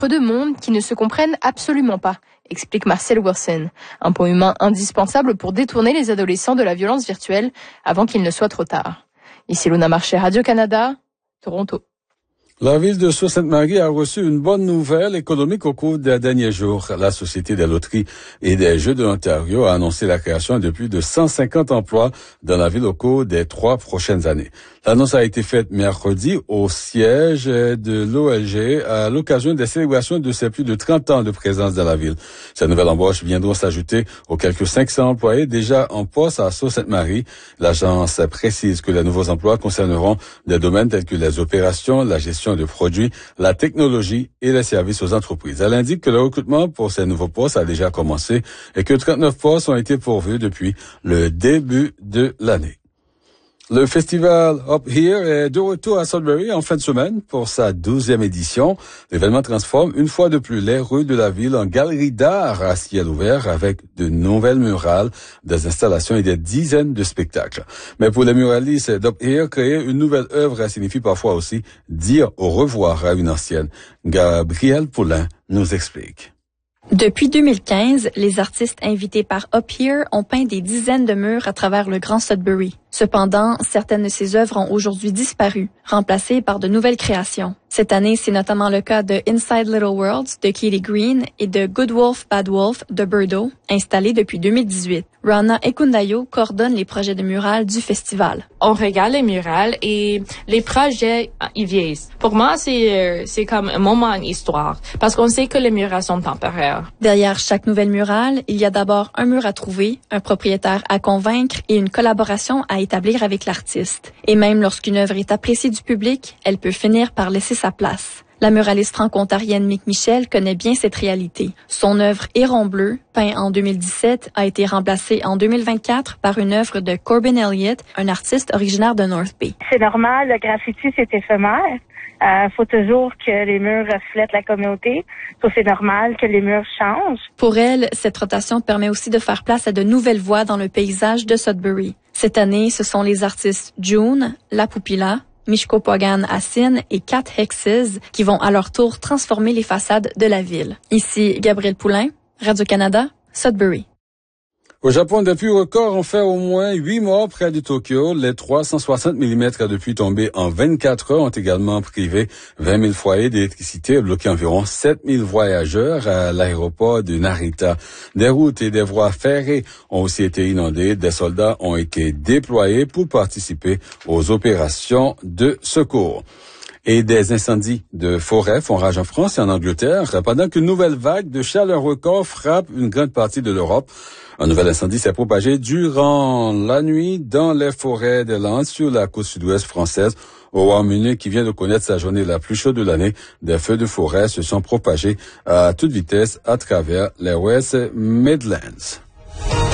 Deux mondes qui ne se comprennent absolument pas, explique Marcel Wilson. Un pont humain indispensable pour détourner les adolescents de la violence virtuelle avant qu'il ne soit trop tard. Ici Luna Marché, Radio-Canada, Toronto. La ville de Sault-Sainte-Marie a reçu une bonne nouvelle économique au cours des derniers jours. La Société des loteries et des jeux de l'Ontario a annoncé la création de plus de 150 emplois dans la ville au cours des 3 prochaines années. L'annonce a été faite mercredi au siège de l'OLG à l'occasion des célébrations de ses plus de 30 ans de présence dans la ville. Ces nouvelles embauches viendront s'ajouter aux quelques 500 employés déjà en poste à Sault-Sainte-Marie. L'agence précise que les nouveaux emplois concerneront des domaines tels que les opérations, la gestion de produits, la technologie et les services aux entreprises. Elle indique que le recrutement pour ces nouveaux postes a déjà commencé et que 39 postes ont été pourvus depuis le début de l'année. Le festival Up Here est de retour à Sudbury en fin de semaine pour sa 12e édition. L'événement transforme une fois de plus les rues de la ville en galerie d'art à ciel ouvert avec de nouvelles murales, des installations et des dizaines de spectacles. Mais pour les muralistes d'Up Here, créer une nouvelle œuvre signifie parfois aussi dire au revoir à une ancienne. Gabriel Poulin nous explique. Depuis 2015, les artistes invités par Up Here ont peint des dizaines de murs à travers le Grand Sudbury. Cependant, certaines de ces œuvres ont aujourd'hui disparu, remplacées par de nouvelles créations. Cette année, c'est notamment le cas de Inside Little Worlds de Katie Green et de Good Wolf, Bad Wolf de Birdo, installés depuis 2018. Rana Ekundayo coordonne les projets de murales du festival. On regarde les murales et les projets, ils vieillissent. Pour moi, c'est comme un moment en histoire, parce qu'on sait que les murales sont temporaires. Derrière chaque nouvelle murale, il y a d'abord un mur à trouver, un propriétaire à convaincre et une collaboration à établir avec l'artiste. Et même lorsqu'une œuvre est appréciée du public, elle peut finir par laisser sa place. La muraliste franco-ontarienne Mick Michel connaît bien cette réalité. Son œuvre Héron bleu, peint en 2017, a été remplacée en 2024 par une œuvre de Corbin Elliott, un artiste originaire de North Bay. C'est normal, le graffiti c'est éphémère. Faut toujours que les murs reflètent la communauté. C'est normal que les murs changent. Pour elle, cette rotation permet aussi de faire place à de nouvelles voix dans le paysage de Sudbury. Cette année, ce sont les artistes June, La Pupila, Mishko Pogan Assine et Kat Hexes qui vont à leur tour transformer les façades de la ville. Ici Gabriel Poulin, Radio-Canada, Sudbury. Au Japon, des pluies records ont fait au moins 8 morts près de Tokyo. Les 360 mm de pluie tombés en 24 heures ont également privé 20 000 foyers d'électricité et bloqué environ 7 000 voyageurs à l'aéroport de Narita. Des routes et des voies ferrées ont aussi été inondées. Des soldats ont été déployés pour participer aux opérations de secours. Et des incendies de forêt font rage en France et en Angleterre pendant qu'une nouvelle vague de chaleur record frappe une grande partie de l'Europe. Un nouvel incendie s'est propagé durant la nuit dans les forêts des Landes sur la côte sud-ouest française. Au Royaume-Uni, qui vient de connaître sa journée la plus chaude de l'année, des feux de forêt se sont propagés à toute vitesse à travers les West Midlands.